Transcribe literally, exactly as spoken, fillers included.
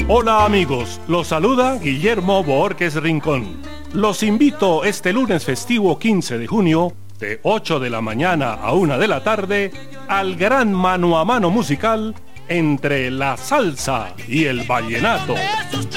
Hola amigos, los saluda Guillermo Borges Rincón. Los invito este lunes festivo quince de junio, de ocho de la mañana a una de la tarde, al gran mano a mano musical entre la salsa y el vallenato.